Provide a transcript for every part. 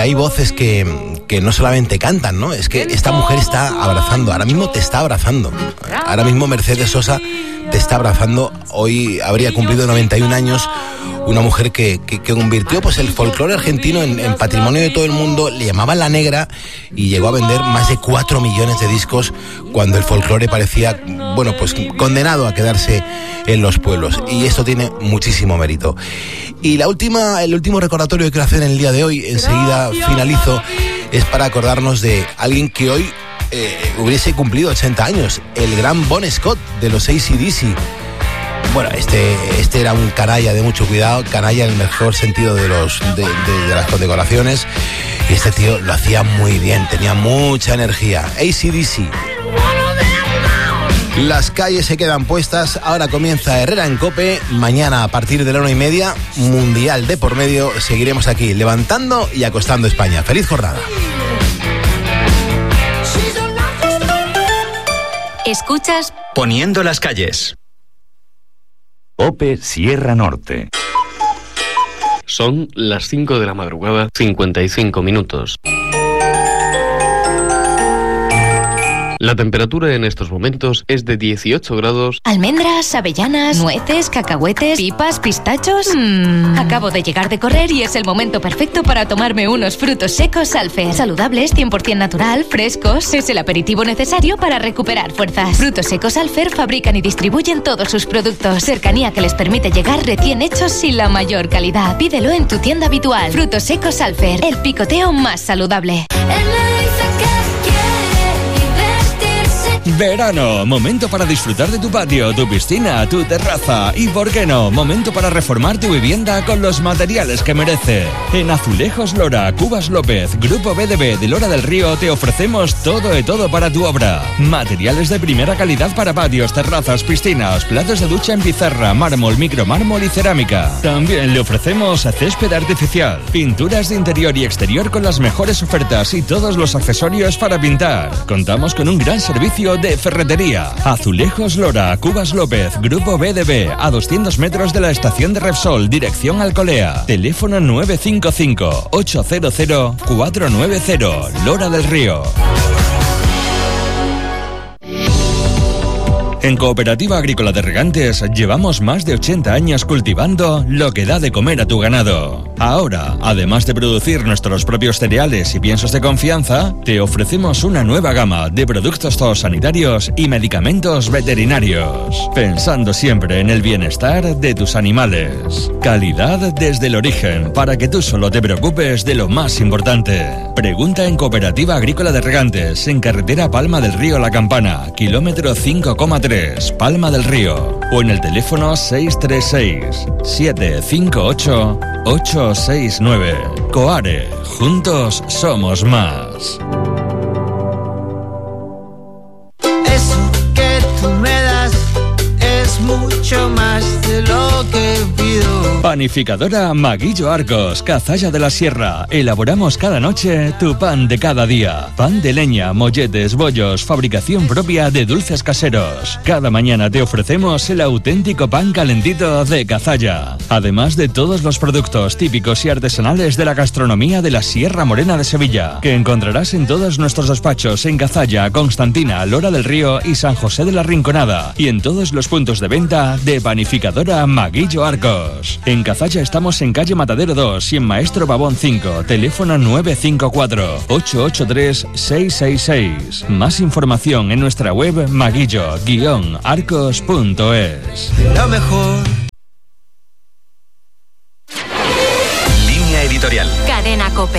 hay voces que no solamente cantan, ¿no? Es que esta mujer está abrazando, ahora mismo te está abrazando. Ahora mismo Mercedes Sosa te está abrazando. Hoy habría cumplido 91 años, una mujer que convirtió pues el folclore argentino en patrimonio de todo el mundo. Le llamaban La Negra y llegó a vender más de 4 millones de discos cuando el folclore parecía, bueno, pues condenado a quedarse en los pueblos. Y esto tiene muchísimo mérito. Y el último recordatorio que quiero hacer en el día de hoy, enseguida finalizo, es para acordarnos de alguien que hoy hubiese cumplido 80 años, el gran Bon Scott de los AC/DC. Bueno, este era un canalla de mucho cuidado, canalla en el mejor sentido de las condecoraciones, y este tío lo hacía muy bien, tenía mucha energía. AC/DC. Las calles se quedan puestas, ahora comienza Herrera en COPE, mañana a partir de la 1:30, Mundial de por medio, seguiremos aquí levantando y acostando España. ¡Feliz jornada! Escuchas Poniendo las calles. COPE Sierra Norte. Son las 5 de la madrugada, 55 minutos. La temperatura en estos momentos es de 18 grados. Almendras, avellanas, nueces, cacahuetes, pipas, pistachos. Acabo de llegar de correr y es el momento perfecto para tomarme unos frutos secos Alfer. Saludables, 100% natural, frescos. Es el aperitivo necesario para recuperar fuerzas. Frutos secos Alfer fabrican y distribuyen todos sus productos. Cercanía que les permite llegar recién hechos y la mayor calidad. Pídelo en tu tienda habitual. Frutos secos Alfer, el picoteo más saludable. Verano, momento para disfrutar de tu patio, tu piscina, tu terraza y, ¿por qué no?, momento para reformar tu vivienda con los materiales que merece. En Azulejos Lora, Cubas López, Grupo BDB de Lora del Río te ofrecemos todo de todo para tu obra. Materiales de primera calidad para patios, terrazas, piscinas, platos de ducha en pizarra, mármol, micromármol y cerámica. También le ofrecemos césped artificial, pinturas de interior y exterior con las mejores ofertas y todos los accesorios para pintar. Contamos con un gran servicio de ferretería. Azulejos Lora, Cubas López, Grupo BDB, a 200 metros de la estación de Repsol, dirección Alcolea. Teléfono 955-800-490, Lora del Río. En Cooperativa Agrícola de Regantes llevamos más de 80 años cultivando lo que da de comer a tu ganado. Ahora, además de producir nuestros propios cereales y piensos de confianza, te ofrecemos una nueva gama de productos zoosanitarios y medicamentos veterinarios, pensando siempre en el bienestar de tus animales. Calidad desde el origen, para que tú solo te preocupes de lo más importante. Pregunta en Cooperativa Agrícola de Regantes, en carretera Palma del Río La Campana, kilómetro 5,3. Palma del Río, o en el teléfono 636-758-869. Coare, juntos somos más. Eso que tú me das es mucho más de lo que pido. Panificadora Maguillo Arcos, Cazalla de la Sierra. Elaboramos cada noche tu pan de cada día. Pan de leña, molletes, bollos, fabricación propia de dulces caseros. Cada mañana te ofrecemos el auténtico pan calentito de Cazalla. Además de todos los productos típicos y artesanales de la gastronomía de la Sierra Morena de Sevilla, que encontrarás en todos nuestros despachos en Cazalla, Constantina, Lora del Río y San José de la Rinconada, y en todos los puntos de venta de Panificadora Maguillo Arcos. En Cazalla estamos en calle Matadero 2 y en Maestro Babón 5, teléfono 954-883-666. Más información en nuestra web maguillo-arcos.es. Lo mejor. Línea editorial. Cadena COPE.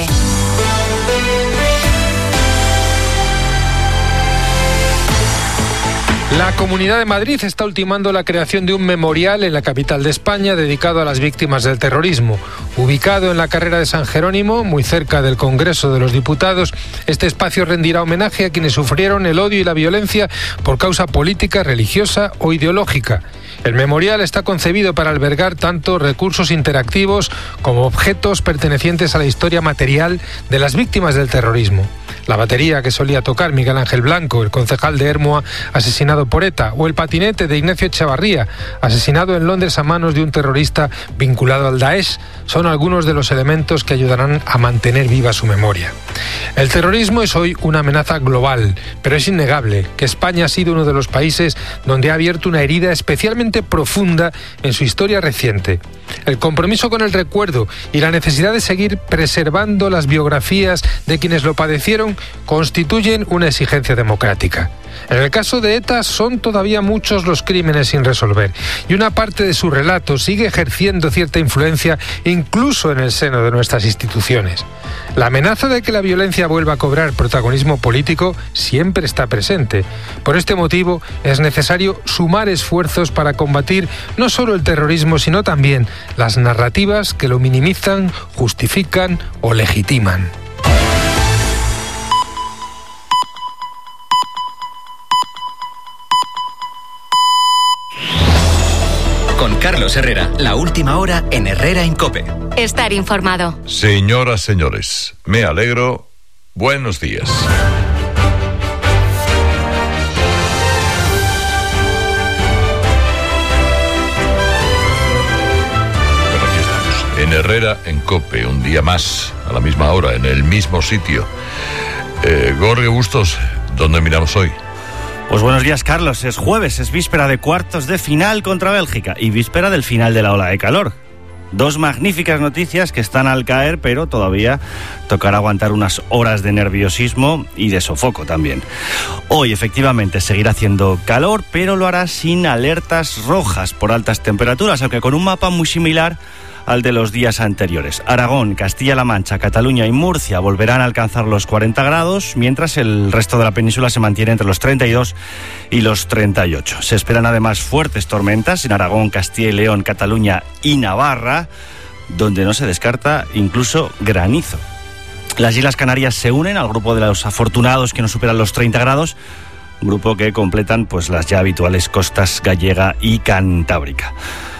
La Comunidad de Madrid está ultimando la creación de un memorial en la capital de España dedicado a las víctimas del terrorismo. Ubicado en la carrera de San Jerónimo, muy cerca del Congreso de los Diputados, este espacio rendirá homenaje a quienes sufrieron el odio y la violencia por causa política, religiosa o ideológica. El memorial está concebido para albergar tanto recursos interactivos como objetos pertenecientes a la historia material de las víctimas del terrorismo. La batería que solía tocar Miguel Ángel Blanco, el concejal de Hermoa, asesinado por ETA, o el patinete de Ignacio Echevarría, asesinado en Londres a manos de un terrorista vinculado al Daesh, son son algunos de los elementos que ayudarán a mantener viva su memoria. El terrorismo es hoy una amenaza global, pero es innegable que España ha sido uno de los países donde ha abierto una herida especialmente profunda en su historia reciente. El compromiso con el recuerdo y la necesidad de seguir preservando las biografías de quienes lo padecieron constituyen una exigencia democrática. En el caso de ETA son todavía muchos los crímenes sin resolver y una parte de su relato sigue ejerciendo cierta influencia incluso en el seno de nuestras instituciones. La amenaza de que la violencia vuelva a cobrar protagonismo político siempre está presente. Por este motivo es necesario sumar esfuerzos para combatir no solo el terrorismo, sino también las narrativas que lo minimizan, justifican o legitiman. Con Carlos Herrera, la última hora en Herrera en COPE. Estar informado. Señoras, señores, me alegro. Buenos días. Bueno, aquí estamos, en Herrera en COPE, un día más, a la misma hora, en el mismo sitio. Jorge Bustos, ¿dónde miramos hoy? Pues buenos días, Carlos. Es jueves, es víspera de cuartos de final contra Bélgica y víspera del final de la ola de calor. Dos magníficas noticias que están al caer, pero todavía tocará aguantar unas horas de nerviosismo y de sofoco también. Hoy, efectivamente, seguirá haciendo calor, pero lo hará sin alertas rojas por altas temperaturas, aunque con un mapa muy similar al de los días anteriores. Aragón, Castilla-La Mancha, Cataluña y Murcia volverán a alcanzar los 40 grados, mientras el resto de la península se mantiene entre los 32 y los 38. Se esperan además fuertes tormentas en Aragón, Castilla y León, Cataluña y Navarra, donde no se descarta incluso granizo. Las Islas Canarias se unen al grupo de los afortunados que no superan los 30 grados, grupo que completan pues las ya habituales costas gallega y cantábrica.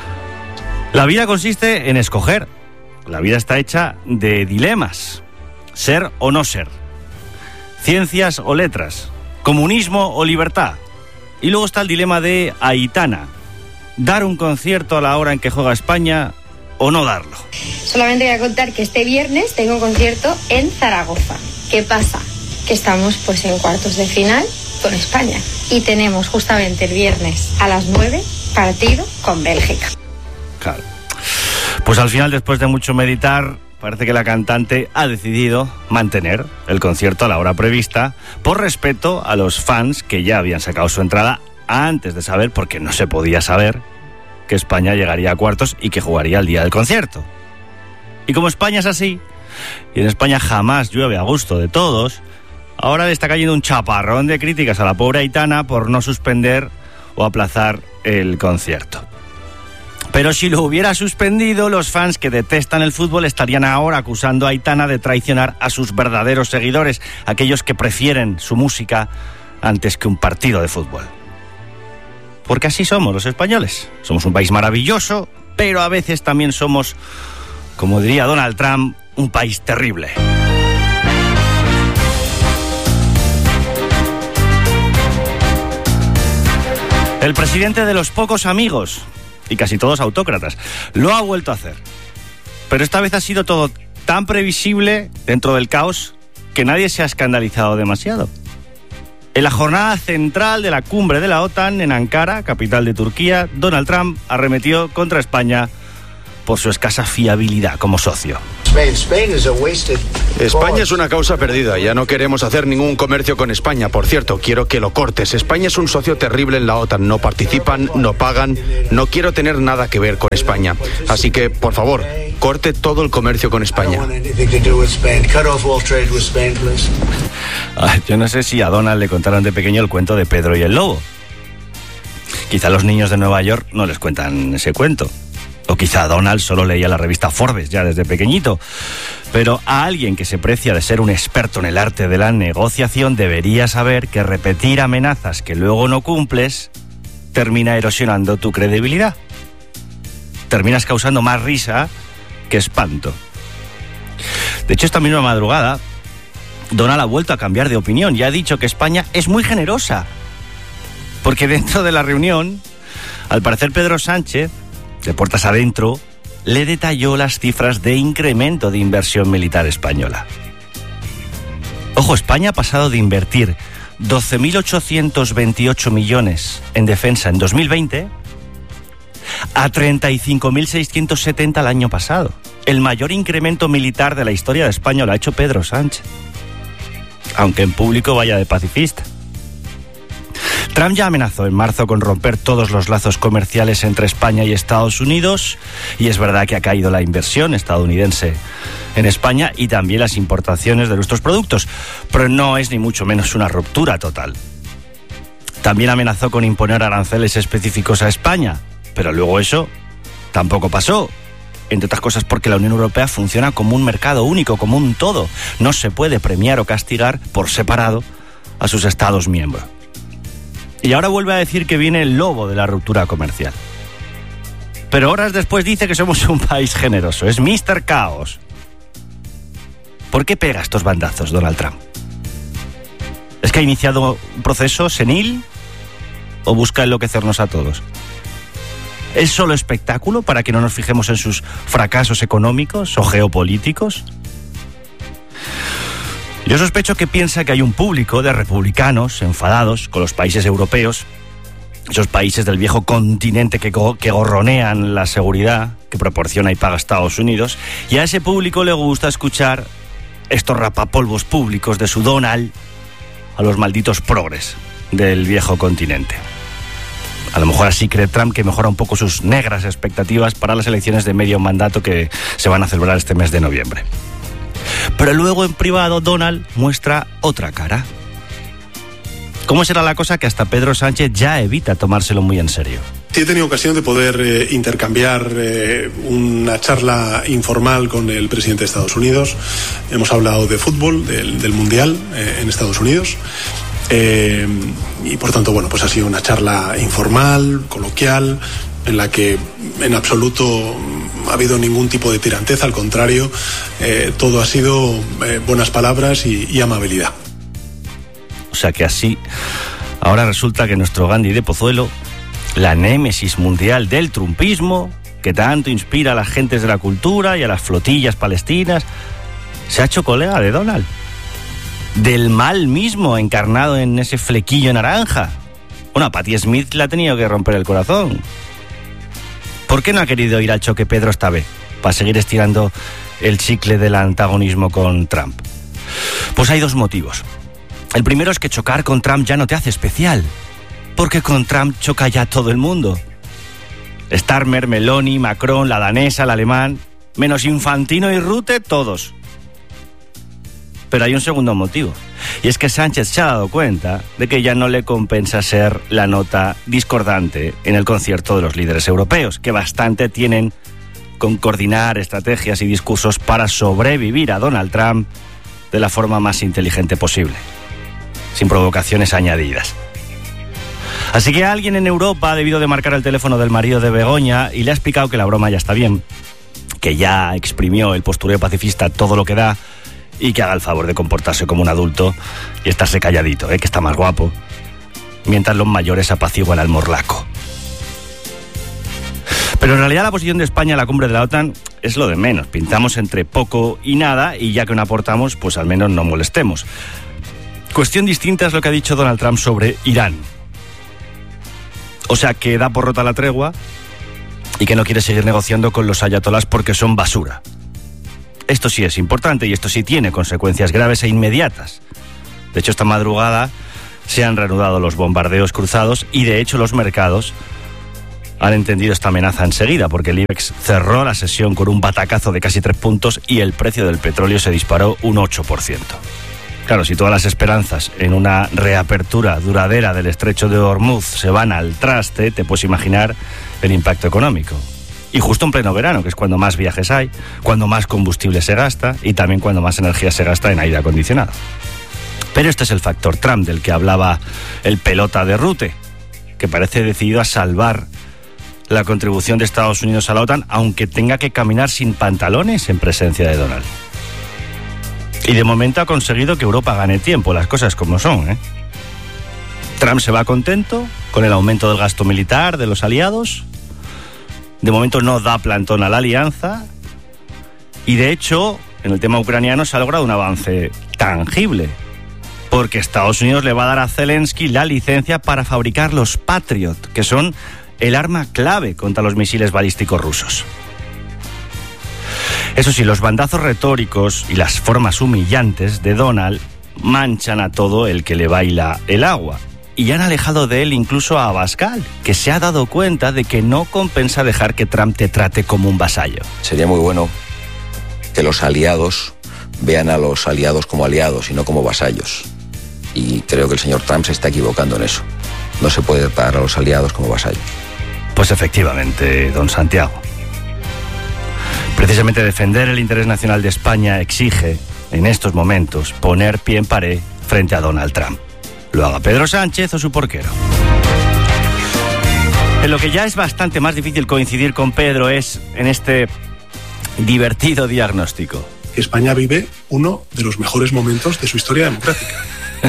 La vida consiste en escoger. La vida está hecha de dilemas. Ser o no ser. Ciencias o letras. Comunismo o libertad. Y luego está el dilema de Aitana. Dar un concierto a la hora en que juega España o no darlo. Solamente voy a contar que este viernes tengo un concierto en Zaragoza. ¿Qué pasa? Que estamos pues en cuartos de final con España. Y tenemos justamente el viernes a las 9 partido con Bélgica. Claro. Pues al final, después de mucho meditar, parece que la cantante ha decidido mantener el concierto a la hora prevista por respeto a los fans que ya habían sacado su entrada antes de saber, porque no se podía saber, que España llegaría a cuartos y que jugaría el día del concierto. Y como España es así, y en España jamás llueve a gusto de todos, ahora le está cayendo un chaparrón de críticas a la pobre Aitana por no suspender o aplazar el concierto. Pero si lo hubiera suspendido, los fans que detestan el fútbol estarían ahora acusando a Aitana de traicionar a sus verdaderos seguidores, aquellos que prefieren su música antes que un partido de fútbol. Porque así somos los españoles. Somos un país maravilloso, pero a veces también somos, como diría Donald Trump, un país terrible. El presidente de los pocos amigos, y casi todos autócratas, lo ha vuelto a hacer. Pero esta vez ha sido todo tan previsible dentro del caos que nadie se ha escandalizado demasiado. En la jornada central de la cumbre de la OTAN en Ankara, capital de Turquía, Donald Trump arremetió contra España por su escasa fiabilidad como socio. España es una causa perdida. Ya no queremos hacer ningún comercio con España. Por cierto, quiero que lo cortes. España es un socio terrible en la OTAN. No participan, no pagan. No quiero tener nada que ver con España. Así que, por favor, corte todo el comercio con España. Yo no sé si a Donald le contaron de pequeño el cuento de Pedro y el Lobo. Quizá los niños de Nueva York no les cuentan ese cuento. O quizá Donald solo leía la revista Forbes ya desde pequeñito. Pero a alguien que se precia de ser un experto en el arte de la negociación debería saber que repetir amenazas que luego no cumples termina erosionando tu credibilidad. Terminas causando más risa que espanto. De hecho, esta misma madrugada, Donald ha vuelto a cambiar de opinión y ha dicho que España es muy generosa. Porque dentro de la reunión, al parecer Pedro Sánchez, de puertas adentro, le detalló las cifras de incremento de inversión militar española. Ojo, España ha pasado de invertir 12.828 millones en defensa en 2020 a 35.670 el año pasado. El mayor incremento militar de la historia de España lo ha hecho Pedro Sánchez, aunque en público vaya de pacifista. Trump ya amenazó en marzo con romper todos los lazos comerciales entre España y Estados Unidos, y es verdad que ha caído la inversión estadounidense en España y también las importaciones de nuestros productos, pero no es ni mucho menos una ruptura total. También amenazó con imponer aranceles específicos a España, pero luego eso tampoco pasó, entre otras cosas porque la Unión Europea funciona como un mercado único, como un todo. No se puede premiar o castigar por separado a sus Estados miembros. Y ahora vuelve a decir que viene el lobo de la ruptura comercial. Pero horas después dice que somos un país generoso. Es Mr. Caos. ¿Por qué pega estos bandazos Donald Trump? ¿Es que ha iniciado un proceso senil o busca enloquecernos a todos? ¿Es solo espectáculo para que no nos fijemos en sus fracasos económicos o geopolíticos? Yo sospecho que piensa que hay un público de republicanos enfadados con los países europeos, esos países del viejo continente que gorronean la seguridad que proporciona y paga Estados Unidos, y a ese público le gusta escuchar estos rapapolvos públicos de su Donald a los malditos progres del viejo continente. A lo mejor así cree Trump que mejora un poco sus negras expectativas para las elecciones de medio mandato que se van a celebrar este mes de noviembre. Pero luego en privado Donald muestra otra cara. ¿Cómo será la cosa que hasta Pedro Sánchez ya evita tomárselo muy en serio? Sí, he tenido ocasión de poder intercambiar una charla informal con el presidente de Estados Unidos. Hemos hablado de fútbol, del Mundial en Estados Unidos. Y por tanto, bueno, pues ha sido una charla informal, coloquial, en la que en absoluto ha habido ningún tipo de tiranteza, al contrario, todo ha sido buenas palabras y amabilidad. O sea que así, ahora resulta que nuestro Gandhi de Pozuelo, la némesis mundial del trumpismo, que tanto inspira a las gentes de la cultura y a las flotillas palestinas, se ha hecho colega de Donald. Del mal mismo encarnado en ese flequillo naranja. Bueno, a Patti Smith le ha tenido que romper el corazón. ¿Por qué no ha querido ir al choque Pedro esta vez? Para seguir estirando el chicle del antagonismo con Trump. Pues hay dos motivos. El primero es que chocar con Trump ya no te hace especial, porque con Trump choca ya todo el mundo. Starmer, Meloni, Macron, la danesa, el alemán, menos Infantino y Rutte, todos. Pero hay un segundo motivo, y es que Sánchez se ha dado cuenta de que ya no le compensa ser la nota discordante en el concierto de los líderes europeos, que bastante tienen con coordinar estrategias y discursos para sobrevivir a Donald Trump de la forma más inteligente posible, sin provocaciones añadidas. Así que alguien en Europa ha debido de marcar el teléfono del marido de Begoña y le ha explicado que la broma ya está bien, que ya exprimió el postureo pacifista todo lo que da, y que haga el favor de comportarse como un adulto y estarse calladito, que está más guapo, mientras los mayores apaciguan al morlaco. Pero en realidad la posición de España en la cumbre de la OTAN es lo de menos. Pintamos entre poco y nada, y ya que no aportamos, pues al menos no molestemos. Cuestión distinta es lo que ha dicho Donald Trump sobre Irán. O sea, que da por rota la tregua y que no quiere seguir negociando con los ayatolás porque son basura. Esto sí es importante y esto sí tiene consecuencias graves e inmediatas. De hecho, esta madrugada se han reanudado los bombardeos cruzados y, de hecho, los mercados han entendido esta amenaza enseguida, porque el IBEX cerró la sesión con un batacazo de casi 3 puntos y el precio del petróleo se disparó un 8%. Claro, si todas las esperanzas en una reapertura duradera del estrecho de Hormuz se van al traste, te puedes imaginar el impacto económico. Y justo en pleno verano, que es cuando más viajes hay, cuando más combustible se gasta y también cuando más energía se gasta en aire acondicionado. Pero este es el factor Trump del que hablaba el pelota de Rutte, que parece decidido a salvar la contribución de Estados Unidos a la OTAN, aunque tenga que caminar sin pantalones en presencia de Donald. Y de momento ha conseguido que Europa gane tiempo, las cosas como son, Trump se va contento con el aumento del gasto militar de los aliados, De momento no da plantón a la alianza y de hecho en el tema ucraniano se ha logrado un avance tangible porque Estados Unidos le va a dar a Zelensky la licencia para fabricar los Patriot, que son el arma clave contra los misiles balísticos rusos. Eso sí, los bandazos retóricos y las formas humillantes de Donald manchan a todo el que le baila el agua. Y han alejado de él incluso a Abascal, que se ha dado cuenta de que no compensa dejar que Trump te trate como un vasallo. Sería muy bueno que los aliados vean a los aliados como aliados y no como vasallos. Y creo que el señor Trump se está equivocando en eso. No se puede tratar a los aliados como vasallos. Pues efectivamente, don Santiago. Precisamente defender el interés nacional de España exige, en estos momentos, poner pie en pared frente a Donald Trump. Lo haga Pedro Sánchez o su porquero. En lo que ya es bastante más difícil coincidir con Pedro es en este divertido diagnóstico. España vive uno de los mejores momentos de su historia democrática.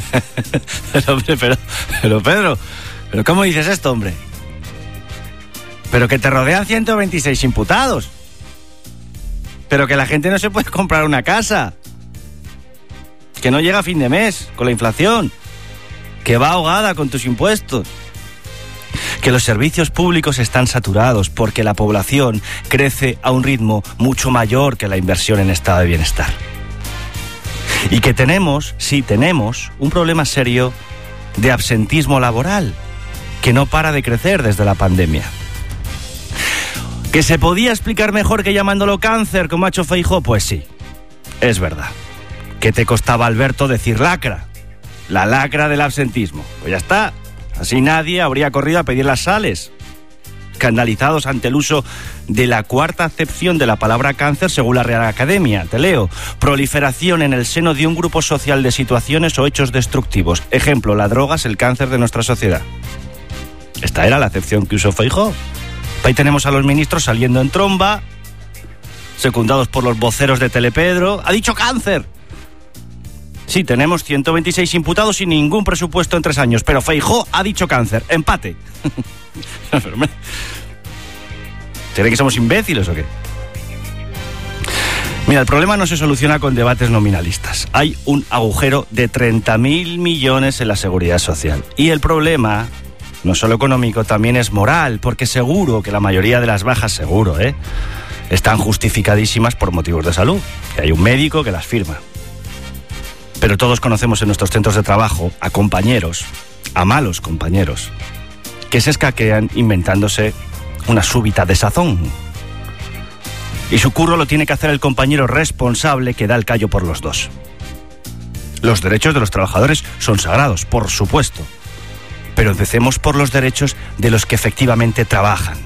pero Pedro, ¿pero cómo dices esto, hombre? Pero que te rodean 126 imputados. Pero que la gente no se puede comprar una casa. Que no llega a fin de mes con la inflación. Que va ahogada con tus impuestos. Que los servicios públicos están saturados porque la población crece a un ritmo mucho mayor que la inversión en estado de bienestar. Y que tenemos un problema serio de absentismo laboral que no para de crecer desde la pandemia. ¿Que se podía explicar mejor que llamándolo cáncer, como ha hecho Feijóo? Pues sí, es verdad. ¿Qué te costaba, Alberto, decir lacra? La lacra del absentismo. Pues ya está. Así nadie habría corrido a pedir las sales. Escandalizados ante el uso de la cuarta acepción de la palabra cáncer según la Real Academia. Te leo. Proliferación en el seno de un grupo social de situaciones o hechos destructivos. Ejemplo, la droga es el cáncer de nuestra sociedad. Esta era la acepción que usó Feijóo. Ahí tenemos a los ministros saliendo en tromba, secundados por los voceros de Telepedro. ¡Ha dicho cáncer! Sí, tenemos 126 imputados y ningún presupuesto en 3 años, pero Feijóo ha dicho cáncer. ¡Empate! ¿Cree que somos imbéciles o qué? Mira, el problema no se soluciona con debates nominalistas. Hay un agujero de 30.000 millones en la seguridad social. Y el problema, no solo económico, también es moral, porque seguro que la mayoría de las bajas, están justificadísimas por motivos de salud. Que hay un médico que las firma. Pero todos conocemos en nuestros centros de trabajo a compañeros, a malos compañeros, que se escaquean inventándose una súbita desazón. Y su curro lo tiene que hacer el compañero responsable que da el callo por los dos. Los derechos de los trabajadores son sagrados, por supuesto. Pero empecemos por los derechos de los que efectivamente trabajan.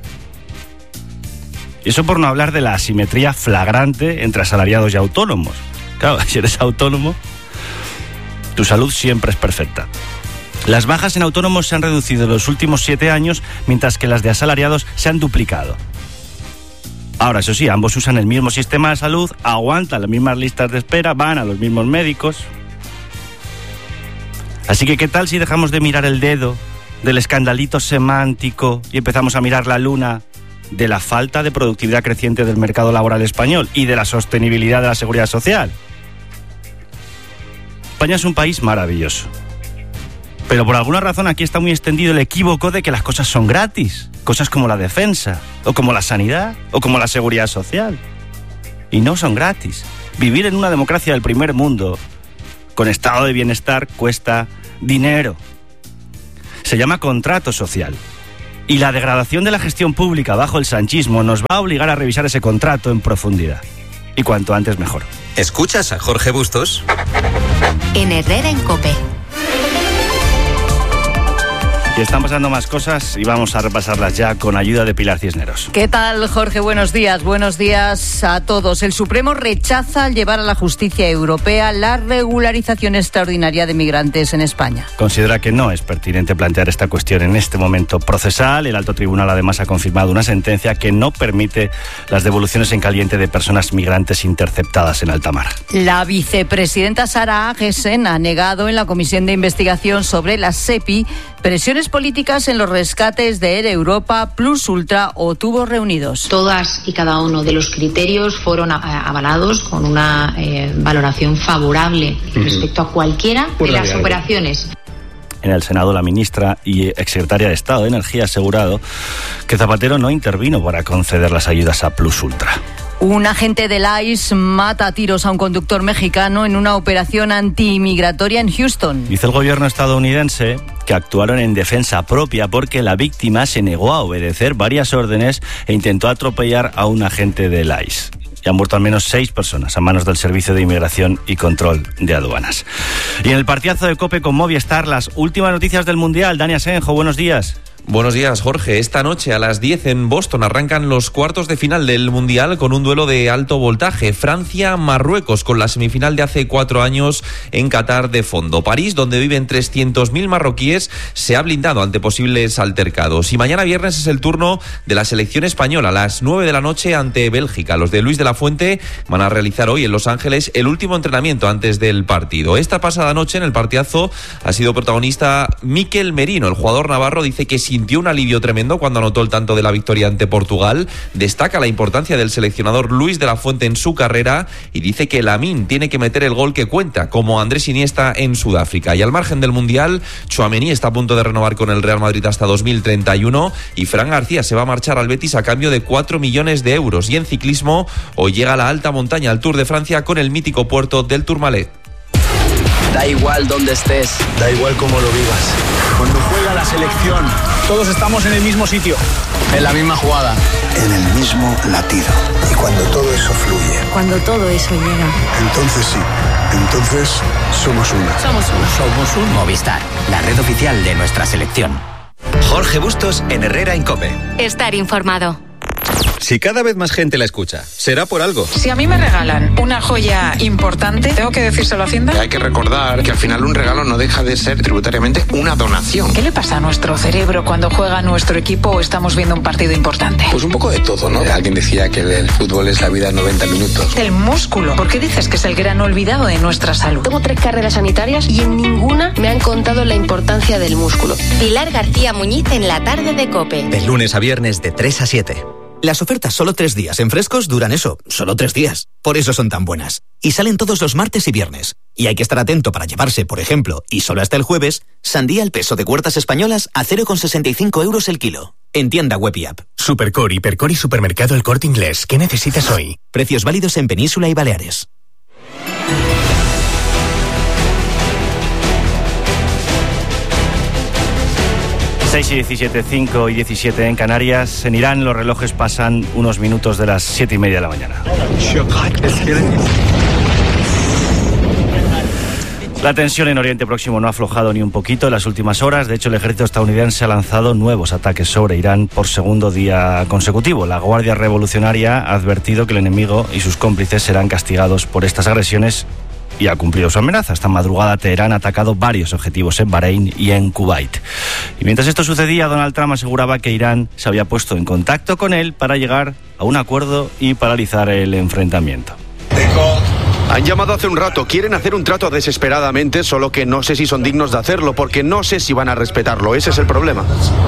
Y eso por no hablar de la asimetría flagrante entre asalariados y autónomos. Claro, si eres autónomo, tu salud siempre es perfecta. Las bajas en autónomos se han reducido en los últimos 7 años, mientras que las de asalariados se han duplicado. Ahora, eso sí, ambos usan el mismo sistema de salud, aguantan las mismas listas de espera, van a los mismos médicos. Así que, ¿qué tal si dejamos de mirar el dedo del escandalito semántico y empezamos a mirar la luna de la falta de productividad creciente del mercado laboral español y de la sostenibilidad de la seguridad social? España es un país maravilloso. Pero por alguna razón aquí está muy extendido el equívoco de que las cosas son gratis. Cosas como la defensa, o como la sanidad, o como la seguridad social. Y no son gratis. Vivir en una democracia del primer mundo, con estado de bienestar, cuesta dinero. Se llama contrato social. Y la degradación de la gestión pública bajo el sanchismo nos va a obligar a revisar ese contrato en profundidad. Y cuanto antes mejor. ¿Escuchas a Jorge Bustos? En Herrera en COPE. Y están pasando más cosas y vamos a repasarlas ya con ayuda de Pilar Cisneros. ¿Qué tal, Jorge? Buenos días a todos. El Supremo rechaza llevar a la justicia europea la regularización extraordinaria de migrantes en España. Considera que no es pertinente plantear esta cuestión en este momento procesal. El alto tribunal además ha confirmado una sentencia que no permite las devoluciones en caliente de personas migrantes interceptadas en alta mar. La vicepresidenta Sara Agesen ha negado en la comisión de investigación sobre la SEPI Presiones políticas en los rescates de Air Europa, Plus Ultra o Tubos Reunidos. Todas y cada uno de los criterios fueron avalados con una valoración favorable respecto a cualquiera de las operaciones. En el Senado, la ministra y exsecretaria de Estado de Energía ha asegurado que Zapatero no intervino para conceder las ayudas a Plus Ultra. Un agente del ICE mata a tiros a un conductor mexicano en una operación antiinmigratoria en Houston. Dice el gobierno estadounidense que actuaron en defensa propia porque la víctima se negó a obedecer varias órdenes e intentó atropellar a un agente del ICE. Y han muerto al menos 6 personas a manos del Servicio de Inmigración y Control de Aduanas. Y en el partidazo de COPE con Movistar, las últimas noticias del Mundial. Dani Asenjo, buenos días. Buenos días, Jorge. Esta noche a las 10 en Boston arrancan los cuartos de final del Mundial con un duelo de alto voltaje. Francia-Marruecos, con la semifinal de hace 4 años en Qatar de fondo. París, donde viven 300.000 marroquíes, se ha blindado ante posibles altercados. Y mañana viernes es el turno de la selección española a las 9 de la noche ante Bélgica. Los de Luis de la Fuente van a realizar hoy en Los Ángeles el último entrenamiento antes del partido. Esta pasada noche en el partidazo ha sido protagonista Mikel Merino. El jugador navarro dice que sintió un alivio tremendo cuando anotó el tanto de la victoria ante Portugal. Destaca la importancia del seleccionador Luis de la Fuente en su carrera y dice que Lamine tiene que meter el gol que cuenta, como Andrés Iniesta en Sudáfrica. Y al margen del Mundial, Tchouaméni está a punto de renovar con el Real Madrid hasta 2031 y Fran García se va a marchar al Betis a cambio de 4 millones de euros. Y en ciclismo, hoy llega a la alta montaña al Tour de Francia con el mítico puerto del Tourmalet. Da igual dónde estés, da igual cómo lo vivas. Cuando juega la selección, todos estamos en el mismo sitio, en la misma jugada, en el mismo latido. Y cuando todo eso fluye, cuando todo eso llega, entonces sí, entonces somos uno. Somos uno. Somos uno. Movistar, la red oficial de nuestra selección. Jorge Bustos en Herrera en COPE. Estar informado. Si cada vez más gente la escucha, será por algo. Si a mí me regalan una joya importante, ¿tengo que decírselo a Hacienda? Hay que recordar que al final un regalo no deja de ser tributariamente una donación. ¿Qué le pasa a nuestro cerebro cuando juega nuestro equipo o estamos viendo un partido importante? Pues un poco de todo, ¿no? Alguien decía que el fútbol es la vida en 90 minutos. El músculo. ¿Por qué dices que es el gran olvidado de nuestra salud? Tengo 3 carreras sanitarias y en ninguna me han contado la importancia del músculo. Pilar García Muñiz en la tarde de COPE. De lunes a viernes de 3 a 7. Las ofertas solo 3 días en Frescos duran eso, solo 3 días. Por eso son tan buenas. Y salen todos los martes y viernes. Y hay que estar atento para llevarse, por ejemplo, y solo hasta el jueves, sandía al peso de Huertas Españolas a 0,65 euros el kilo. En tienda web y app. Supercore, Hipercore y Supermercado El Corte Inglés. ¿Qué necesitas hoy? Precios válidos en Península y Baleares. Y 17, 5 y 17 en Canarias. En Irán los relojes pasan unos minutos de las 7:30 de la mañana. La tensión en Oriente Próximo no ha aflojado ni un poquito en las últimas horas. De hecho, el ejército estadounidense ha lanzado nuevos ataques sobre Irán por segundo día consecutivo. La Guardia Revolucionaria ha advertido que el enemigo y sus cómplices serán castigados por estas agresiones y ha cumplido su amenaza. Esta madrugada Teherán ha atacado varios objetivos en Bahrein y en Kuwait. Y mientras esto sucedía, Donald Trump aseguraba que Irán se había puesto en contacto con él para llegar a un acuerdo y paralizar el enfrentamiento. Han llamado hace un rato, quieren hacer un trato desesperadamente, solo que no sé si son dignos de hacerlo, porque no sé si van a respetarlo. Ese es el problema.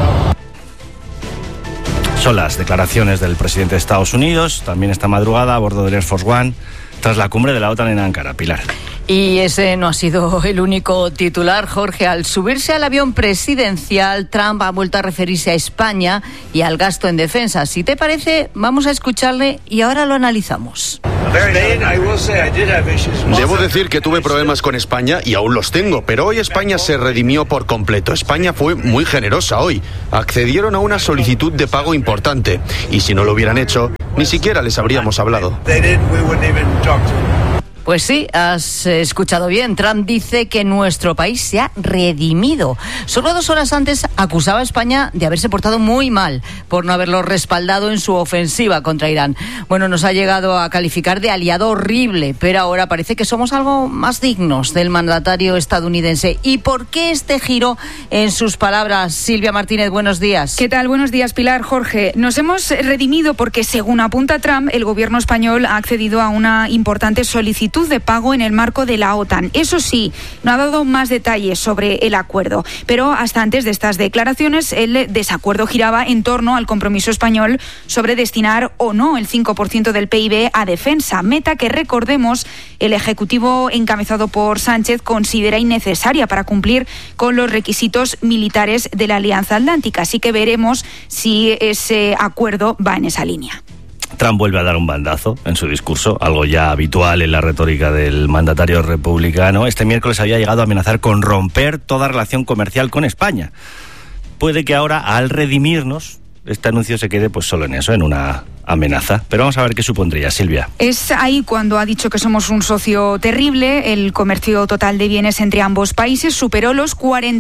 Son las declaraciones del presidente de Estados Unidos, también esta madrugada a bordo del Air Force One, tras la cumbre de la OTAN en Ankara. Pilar. Y ese no ha sido el único titular, Jorge. Al subirse al avión presidencial, Trump ha vuelto a referirse a España y al gasto en defensa. Si te parece, vamos a escucharle y ahora lo analizamos. Debo decir que tuve problemas con España y aún los tengo, pero hoy España se redimió por completo. España fue muy generosa hoy. Accedieron a una solicitud de pago importante y si no lo hubieran hecho, ni siquiera les habríamos hablado. Pues sí, has escuchado bien. Trump dice que nuestro país se ha redimido. Solo 2 horas antes acusaba a España de haberse portado muy mal por no haberlo respaldado en su ofensiva contra Irán. Bueno, nos ha llegado a calificar de aliado horrible, pero ahora parece que somos algo más dignos del mandatario estadounidense. ¿Y por qué este giro en sus palabras? Silvia Martínez, buenos días. ¿Qué tal? Buenos días, Pilar. Jorge, nos hemos redimido porque, según apunta Trump, el gobierno español ha accedido a una importante solicitud solicitud de pago en el marco de la OTAN. Eso sí, no ha dado más detalles sobre el acuerdo, pero hasta antes de estas declaraciones el desacuerdo giraba en torno al compromiso español sobre destinar o no el 5% del PIB a defensa, meta que, recordemos, el Ejecutivo encabezado por Sánchez considera innecesaria para cumplir con los requisitos militares de la Alianza Atlántica. Así que veremos si ese acuerdo va en esa línea. Trump vuelve a dar un bandazo en su discurso, algo ya habitual en la retórica del mandatario republicano. Este miércoles había llegado a amenazar con romper toda relación comercial con España. Puede que ahora, al redimirnos, este anuncio se quede pues solo en eso, en una amenaza. Pero vamos a ver qué supondría, Silvia. Es ahí cuando ha dicho que somos un socio terrible. El comercio total de bienes entre ambos países superó los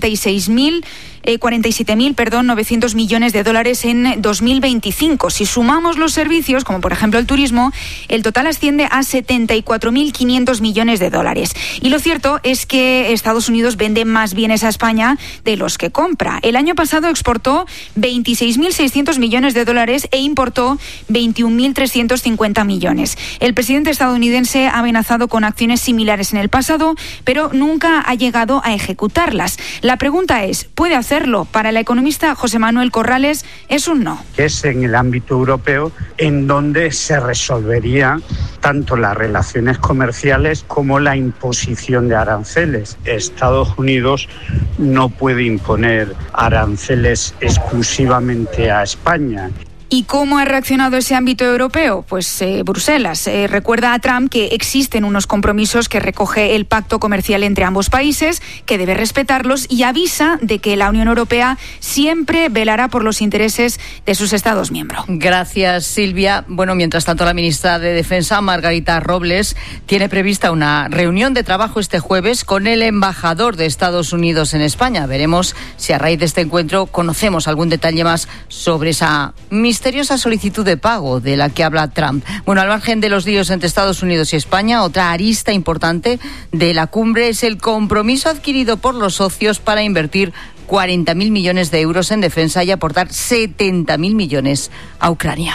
47.900 millones de dólares en 2025. Si sumamos los servicios, como por ejemplo el turismo, el total asciende a 74.500 millones de dólares. Y lo cierto es que Estados Unidos vende más bienes a España de los que compra. El año pasado exportó 26.600 millones de dólares e importó 21.350 millones. El presidente estadounidense ha amenazado con acciones similares en el pasado, pero nunca ha llegado a ejecutarlas. La pregunta es, ¿puede hacerlo? Para el economista José Manuel Corrales es un no. Es en el ámbito europeo en donde se resolvería tanto las relaciones comerciales como la imposición de aranceles. Estados Unidos no puede imponer aranceles exclusivamente a España. ¿Y cómo ha reaccionado ese ámbito europeo? Pues Bruselas recuerda a Trump que existen unos compromisos que recoge el pacto comercial entre ambos países, que debe respetarlos, y avisa de que la Unión Europea siempre velará por los intereses de sus Estados miembros. Gracias, Silvia. Bueno, mientras tanto, la ministra de Defensa, Margarita Robles, tiene prevista una reunión de trabajo este jueves con el embajador de Estados Unidos en España. Veremos si a raíz de este encuentro conocemos algún detalle más sobre esa misteriosa solicitud de pago de la que habla Trump. Bueno, al margen de los líos entre Estados Unidos y España, otra arista importante de la cumbre es el compromiso adquirido por los socios para invertir 40.000 millones de euros en defensa y aportar 70.000 millones a Ucrania.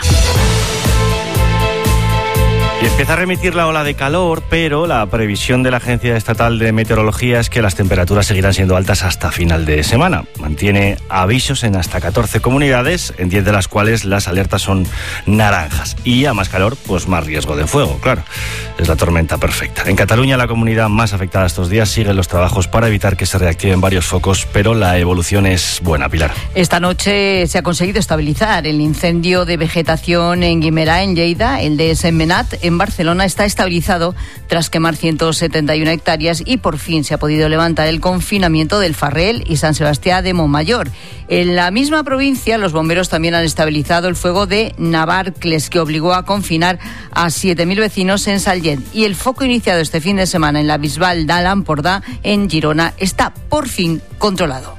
Y empieza a remitir la ola de calor, pero la previsión de la Agencia Estatal de Meteorología es que las temperaturas seguirán siendo altas hasta final de semana. Mantiene avisos en hasta 14 comunidades, en 10 de las cuales las alertas son naranjas. Y a más calor, pues más riesgo de fuego, claro. Es la tormenta perfecta. En Cataluña, la comunidad más afectada estos días, siguen los trabajos para evitar que se reactiven varios focos, pero la evolución es buena, Pilar. Esta noche se ha conseguido estabilizar el incendio de vegetación en Guimerà, en Lleida. El de Sentmenat, en Barcelona, está estabilizado tras quemar 171 hectáreas y por fin se ha podido levantar el confinamiento del Farrel y San Sebastián de Montmayor. En la misma provincia, los bomberos también han estabilizado el fuego de Navarcles, que obligó a confinar a 7.000 vecinos en Sallent. Y el foco iniciado este fin de semana en la Bisbal d'Alt Empordà, en Girona, está por fin controlado.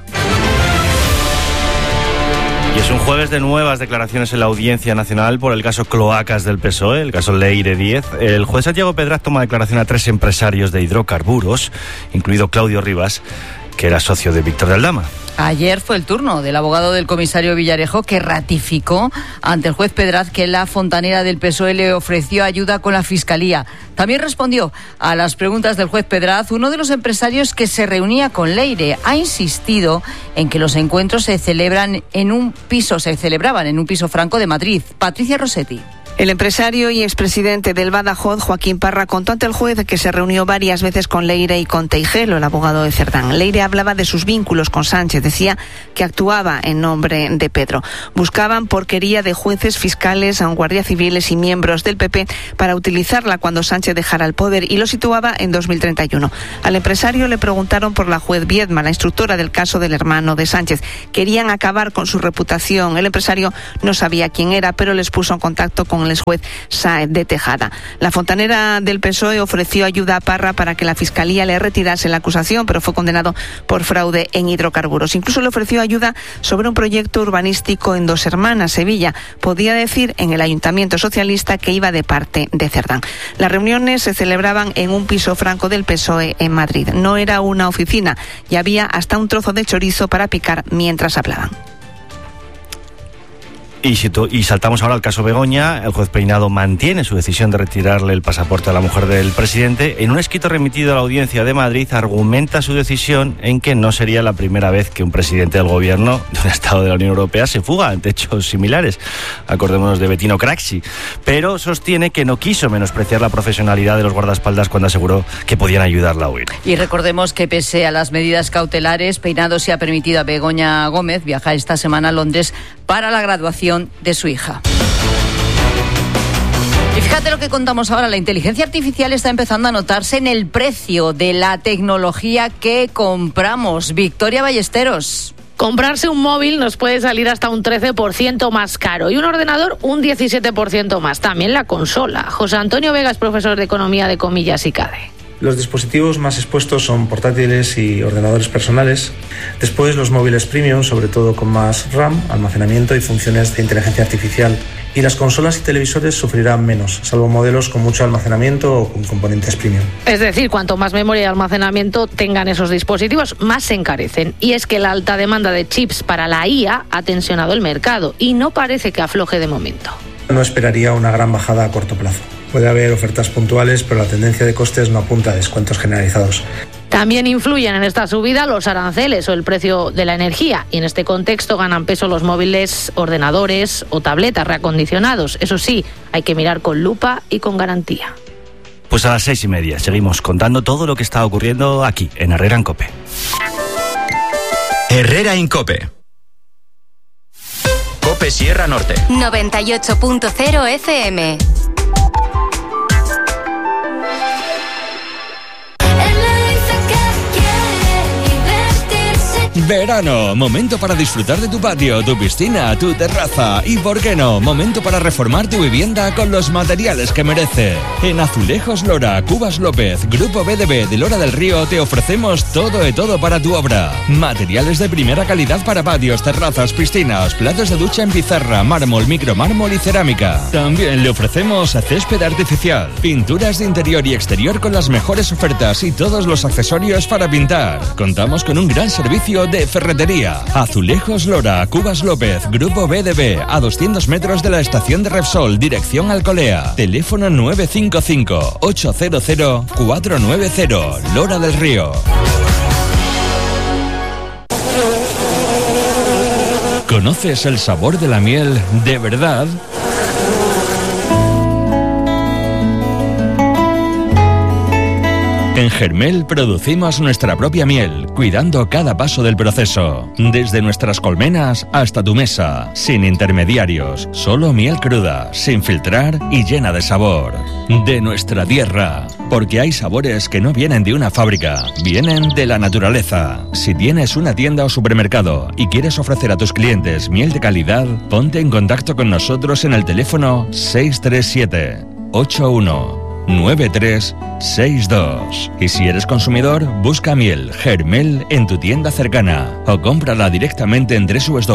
Y es un jueves de nuevas declaraciones en la Audiencia Nacional por el caso Cloacas del PSOE, el caso Leire 10. El juez Santiago Pedraz toma declaración a 3 empresarios de hidrocarburos, incluido Claudio Rivas, que era socio de Víctor de Aldama. Ayer fue el turno del abogado del comisario Villarejo, que ratificó ante el juez Pedraz que la fontanera del PSOE le ofreció ayuda con la Fiscalía. También respondió a las preguntas del juez Pedraz uno de los empresarios que se reunía con Leire. Ha insistido en que los encuentros se celebraban en un piso franco de Madrid. Patricia Rossetti. El empresario y expresidente del Badajoz, Joaquín Parra, contó ante el juez que se reunió varias veces con Leire y con Teijelo, el abogado de Cerdán. Leire hablaba de sus vínculos con Sánchez, decía que actuaba en nombre de Pedro. Buscaban porquería de jueces, fiscales, guardias civiles y miembros del PP para utilizarla cuando Sánchez dejara el poder, y lo situaba en 2031. Al empresario le preguntaron por la juez Viedma, la instructora del caso del hermano de Sánchez. Querían acabar con su reputación. El empresario no sabía quién era, pero les puso en contacto con el juez Sáez de Tejada. La fontanera del PSOE ofreció ayuda a Parra para que la Fiscalía le retirase la acusación, pero fue condenado por fraude en hidrocarburos. Incluso le ofreció ayuda sobre un proyecto urbanístico en Dos Hermanas, Sevilla. Podía decir en el Ayuntamiento Socialista que iba de parte de Cerdán. Las reuniones se celebraban en un piso franco del PSOE en Madrid. No era una oficina y había hasta un trozo de chorizo para picar mientras hablaban. Y saltamos ahora al caso Begoña. El juez Peinado mantiene su decisión de retirarle el pasaporte a la mujer del presidente. En un escrito remitido a la Audiencia de Madrid argumenta su decisión en que no sería la primera vez que un presidente del gobierno de un Estado de la Unión Europea se fuga ante hechos similares. Acordémonos de Bettino Craxi. Pero sostiene que no quiso menospreciar la profesionalidad de los guardaespaldas cuando aseguró que podían ayudarla a huir. Y recordemos que pese a las medidas cautelares, Peinado se ha permitido a Begoña Gómez viajar esta semana a Londres para la graduación de su hija. Y fíjate lo que contamos ahora, la inteligencia artificial está empezando a notarse en el precio de la tecnología que compramos. Victoria Ballesteros. Comprarse un móvil nos puede salir hasta un 13% más caro y un ordenador un 17% más. También la consola. José Antonio Vega es profesor de Economía de Comillas y CADE. Los dispositivos más expuestos son portátiles y ordenadores personales. Después los móviles premium, sobre todo con más RAM, almacenamiento y funciones de inteligencia artificial. Y las consolas y televisores sufrirán menos, salvo modelos con mucho almacenamiento o con componentes premium. Es decir, cuanto más memoria y almacenamiento tengan esos dispositivos, más se encarecen. Y es que la alta demanda de chips para la IA ha tensionado el mercado y no parece que afloje de momento. No esperaría una gran bajada a corto plazo. Puede haber ofertas puntuales, pero la tendencia de costes no apunta a descuentos generalizados. También influyen en esta subida los aranceles o el precio de la energía, y en este contexto ganan peso los móviles, ordenadores o tabletas reacondicionados. Eso sí, hay que mirar con lupa y con garantía. Pues a las 6:30 seguimos contando todo lo que está ocurriendo aquí, en Herrera en COPE. Herrera en COPE. COPE Sierra Norte. 98.0 FM. Verano, momento para disfrutar de tu patio, tu piscina, tu terraza y, ¿por qué no?, momento para reformar tu vivienda con los materiales que merece. En Azulejos Lora, Cubas López, Grupo BDB de Lora del Río te ofrecemos todo de todo para tu obra. Materiales de primera calidad para patios, terrazas, piscinas, platos de ducha en pizarra, mármol, micromármol y cerámica. También le ofrecemos césped artificial, pinturas de interior y exterior con las mejores ofertas y todos los accesorios para pintar. Contamos con un gran servicio de ferretería. Azulejos Lora, Cubas López, Grupo BDB, a 200 metros de la estación de Repsol, dirección Alcolea. Teléfono 955-800-490, Lora del Río. ¿Conoces el sabor de la miel de verdad? En Germel producimos nuestra propia miel, cuidando cada paso del proceso. Desde nuestras colmenas hasta tu mesa, sin intermediarios, solo miel cruda, sin filtrar y llena de sabor. De nuestra tierra, porque hay sabores que no vienen de una fábrica, vienen de la naturaleza. Si tienes una tienda o supermercado y quieres ofrecer a tus clientes miel de calidad, ponte en contacto con nosotros en el teléfono 637-81-9362. Y si eres consumidor, busca miel Germel en tu tienda cercana o cómprala directamente en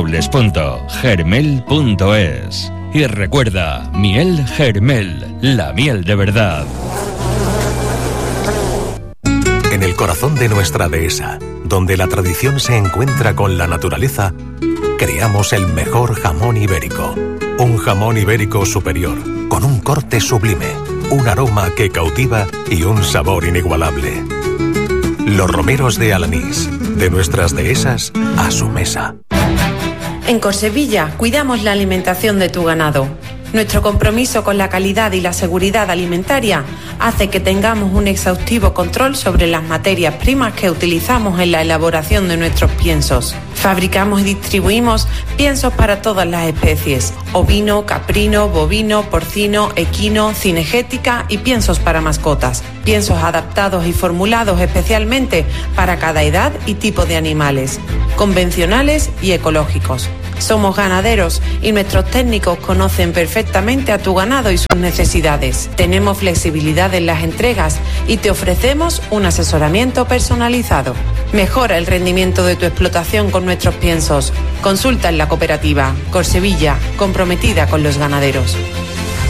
www.germel.es. Y recuerda, miel Germel, la miel de verdad. En el corazón de nuestra dehesa, donde la tradición se encuentra con la naturaleza, creamos el mejor jamón ibérico. Un jamón ibérico superior, con un corte sublime, un aroma que cautiva y un sabor inigualable. Los romeros de Alanís, de nuestras dehesas a su mesa. En Corsevilla cuidamos la alimentación de tu ganado. Nuestro compromiso con la calidad y la seguridad alimentaria hace que tengamos un exhaustivo control sobre las materias primas que utilizamos en la elaboración de nuestros piensos. Fabricamos y distribuimos piensos para todas las especies: ovino, caprino, bovino, porcino, equino, cinegética y piensos para mascotas. Piensos adaptados y formulados especialmente para cada edad y tipo de animales, convencionales y ecológicos. Somos ganaderos y nuestros técnicos conocen perfectamente a tu ganado y sus necesidades. Tenemos flexibilidad en las entregas y te ofrecemos un asesoramiento personalizado. Mejora el rendimiento de tu explotación con nuestros piensos. Consulta en la cooperativa Corsevilla, comprometida con los ganaderos.